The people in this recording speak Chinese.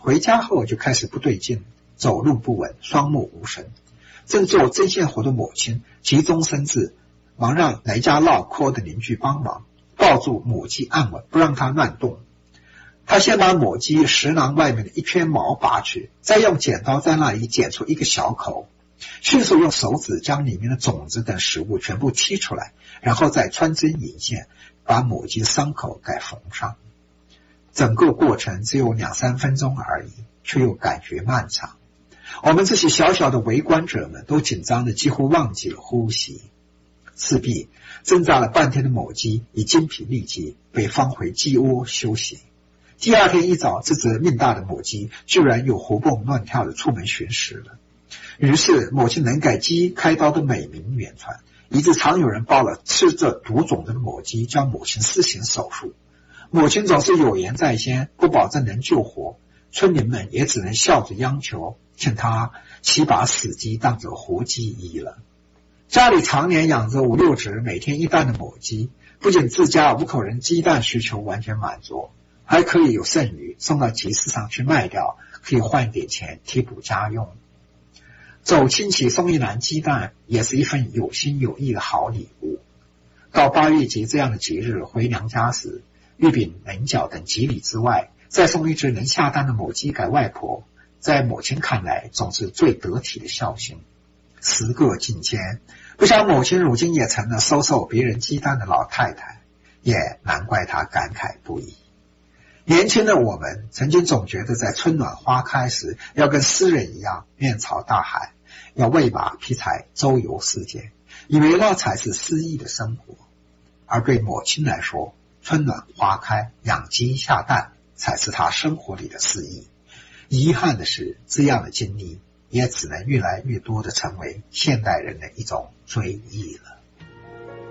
回家后就开始不对劲，走路不稳，双目无神。正做针线活的母亲急中生智，忙让来家唠嗑的邻居帮忙，抱住母鸡按稳，不让它乱动。他先把母鸡食囊外面的一圈毛拔去，再用剪刀在那里剪出一个小口，迅速用手指将里面的种子等食物全部剔出来，然后再穿针引线，把母鸡的伤口给缝上。整个过程只有2-3分钟而已，却又感觉漫长。我们这些小小的围观者们都紧张的几乎忘记了呼吸。势必挣扎了半天的母鸡已精疲力尽，被放回鸡窝休息。第二天一早，这只命大的母鸡居然又活蹦乱跳的出门寻食了。于是母亲能给鸡开刀的美名远传，以致常有人报了吃着毒种子的母鸡叫母亲施行手术。母亲总是有言在先，不保证能救活，村民们也只能笑着央求，请他岂把死鸡当作活鸡医了。家里常年养着5-6只每天1蛋的母鸡，不仅自家5口人鸡蛋需求完全满足，还可以有剩余送到集市上去卖掉，可以换点钱贴补家用。走亲戚送一篮鸡蛋也是一份有心有意的好礼物。到8月节这样的节日回娘家时，玉饼、菱角等吉礼之外，再送一只能下蛋的母鸡给外婆，在母亲看来总是最得体的孝心。时过境迁，不想母亲如今也成了收受别人鸡蛋的老太太，也难怪她感慨不已。年轻的我们曾经总觉得在春暖花开时要跟诗人一样面朝大海，要喂马劈柴周游世界，以为那才是诗意的生活。而对母亲来说，春暖花开养鸡下蛋才是她生活里的诗意。遗憾的是，这样的经历也只能越来越多的成为现代人的一种追忆了。